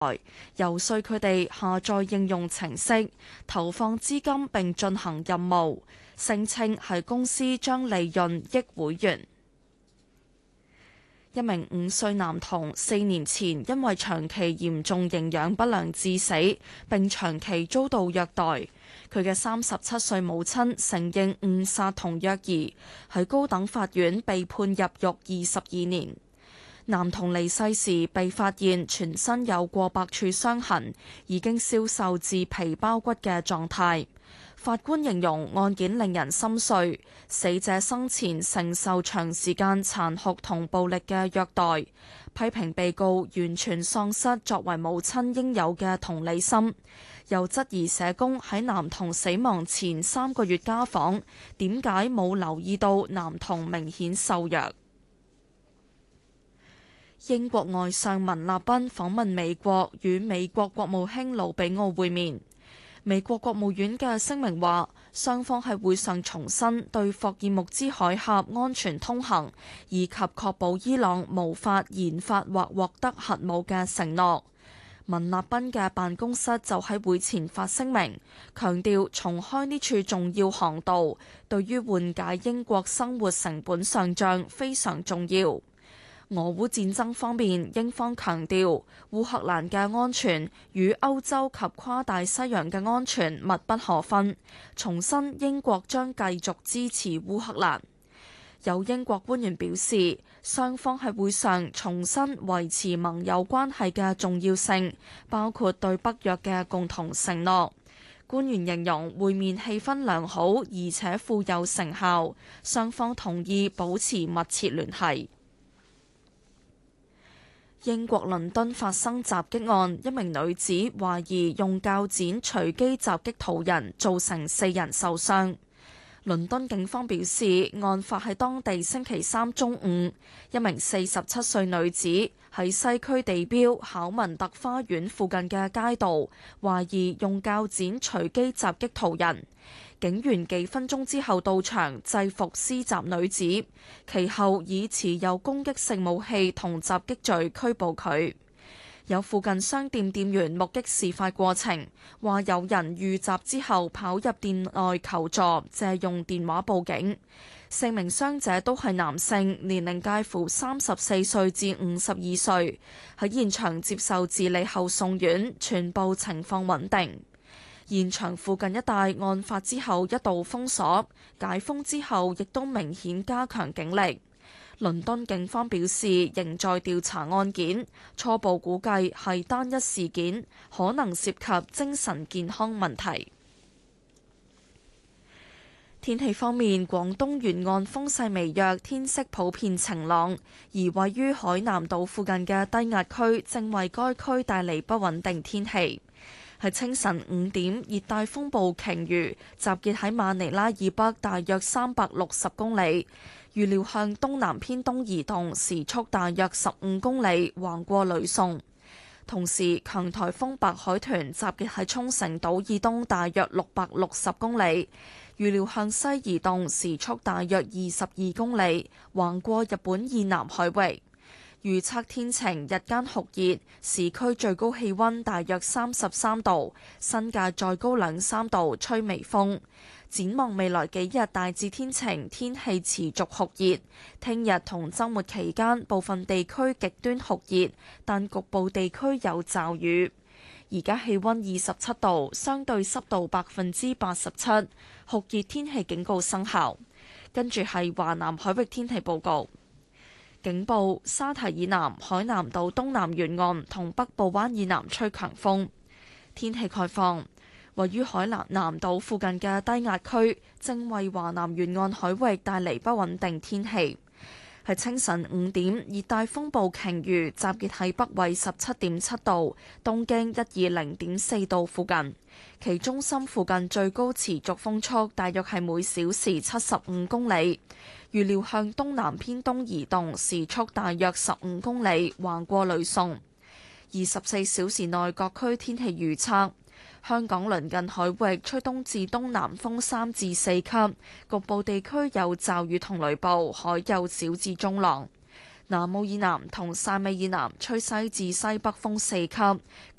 遊說佢哋下載應用程式，投放資金並進行任務，聲稱係公司將利潤益會員。一名5歲男童4年前因為長期嚴重營養不良致死，並長期遭到虐待。佢嘅37歲母親承認誤殺同虐兒，喺高等法院被判入獄22年。男童離世時被發現全身有過百處傷痕，已經消瘦至皮包骨嘅狀態。法官形容案件令人心碎，死者生前承受長時間殘酷同暴力嘅虐待，批評被告完全喪失作為母親應有嘅同理心，又質疑社工喺男童死亡前3個月家訪，點解冇留意到男童明顯瘦弱。英國外相文立彬訪問美國，與美國國務卿魯比奧會面。美國國務院嘅聲明話，雙方喺會上重申對霍爾木茲海峽安全通行，以及確保伊朗無法研發或獲得核武嘅承諾。文立彬嘅辦公室就喺會前發聲明，強調重開呢處重要航道，對於緩解英國生活成本上漲非常重要。俄烏戰爭方面，英方強調烏克蘭嘅安全與歐洲及跨大西洋嘅安全密不可分，重申英國將繼續支持烏克蘭。有英國官員表示，雙方喺會上重申維持盟友關係嘅重要性，包括對北約嘅共同承諾。官員形容會面氣氛良好，而且富有成效，雙方同意保持密切聯繫。英國倫敦發生襲擊案，一名女子懷疑用鉸剪隨機襲擊途人，造成4人受傷。倫敦警方表示，案發喺當地星期3中午，一名47歲女子喺西區地標考文特花園附近嘅街道，懷疑用鉸剪隨機襲擊途人。警員幾分鐘之後到場制服施襲女子，其後以持有攻擊性武器同襲擊罪拘捕佢。有附近商店店員目擊事發過程，話有人遇襲之後跑入店內求助，借用電話報警。4名傷者都係男性，年齡介乎34歲至52歲，喺現場接受治理後送院，全部情況穩定。現場附近一帶案發之後一度封鎖，解封之後亦都明顯加強警力。倫敦警方表示仍在調查案件，初步估計係單一事件，可能涉及精神健康問題。天氣方面，廣東沿岸風勢微弱，天色普遍晴朗，而位於海南島附近嘅低壓區正為該區帶嚟不穩定天氣。喺清晨5點，熱帶風暴鯨魚集結喺馬尼拉以北大約360公里，預料向東南偏東移動，時速大約15公里，橫過呂宋。同時，強颱風白海豚集結喺沖繩島以東大約660公里，預料向西移動，時速大約22公里，橫過日本以南海域。預測天晴，日間酷熱，市區最高氣溫大約33度，新界再高2-3度，吹微風。展望未來幾日大致天晴，天氣持續酷熱。聽日同週末期間部分地區極端酷熱，但局部地區有驟雨。而家氣溫27度，相對濕度87%，酷熱天氣警告生效。跟住係華南海域天氣報告。警報：沙堤以南、海南島東南沿岸同北部灣以南吹強風。天氣概況：位於海南島附近嘅低壓區正為華南沿岸海域帶嚟不穩定天氣。喺清晨5點，熱帶風暴鯨魚集結喺北緯17.7度、東經120.4度附近，其中心附近最高持續風速大約係每小時75公里。預料向東南偏東移動，時速大約15公里，橫過呂宋。24小時內各區天氣預測：香港鄰近海域吹東至東南風3至4級，局部地區有驟雨同雷暴，海有小至中浪。 南澳以南同汕尾以南吹西至西北風4級。